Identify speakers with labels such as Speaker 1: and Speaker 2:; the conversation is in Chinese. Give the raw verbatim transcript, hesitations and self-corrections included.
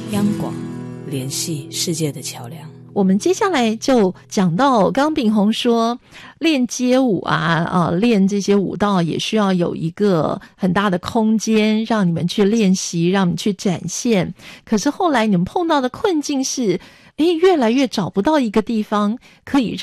Speaker 1: 央广，联系世界的桥梁。
Speaker 2: 我们接下来就讲到，刚刚秉弘说练街舞啊啊，练这些舞蹈也需要有一个很大的空间让你们去练习，让你们去展现。可是后来你们碰到的困境是，诶，越来越找不到一个地方可以让